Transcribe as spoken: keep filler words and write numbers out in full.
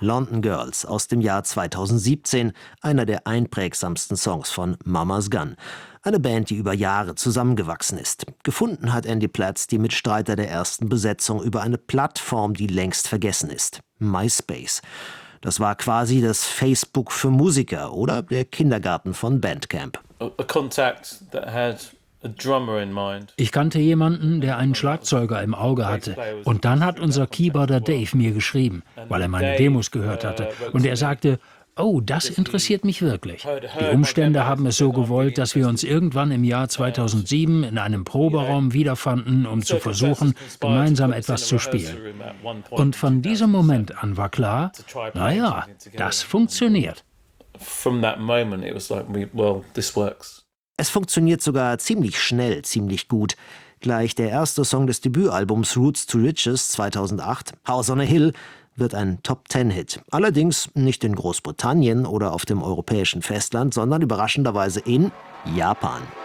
London Girls aus dem Jahr zweitausendsiebzehn, einer der einprägsamsten Songs von Mama's Gun. Eine Band, die über Jahre zusammengewachsen ist. Gefunden hat Andy Platz die Mitstreiter der ersten Besetzung über eine Plattform, die längst vergessen ist: MySpace. Das war quasi das Facebook für Musiker oder der Kindergarten von Bandcamp. Ich kannte jemanden, der einen Schlagzeuger im Auge hatte. Und dann hat unser Keyboarder Dave mir geschrieben, weil er meine Demos gehört hatte. Und er sagte: Oh, das interessiert mich wirklich. Die Umstände haben es so gewollt, dass wir uns irgendwann im Jahr zweitausendsieben in einem Proberaum wiederfanden, um zu versuchen, gemeinsam etwas zu spielen. Und von diesem Moment an war klar, naja, das funktioniert. Es funktioniert sogar ziemlich schnell, ziemlich gut. Gleich der erste Song des Debütalbums Roots to Riches zweitausendacht, House on a Hill, wird ein Top-Ten-Hit. Allerdings nicht in Großbritannien oder auf dem europäischen Festland, sondern überraschenderweise in Japan.